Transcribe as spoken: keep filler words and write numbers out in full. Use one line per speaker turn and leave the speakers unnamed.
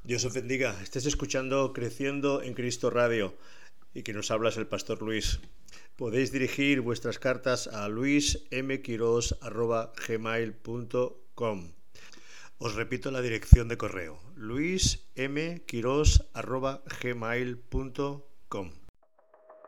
Dios os bendiga. Estés escuchando Creciendo en Cristo Radio y que nos habla es el Pastor Luis. Podéis dirigir vuestras cartas a luis m quiros arroba gmail punto com. Os repito la dirección de correo: luis m quiros arroba gmail punto com.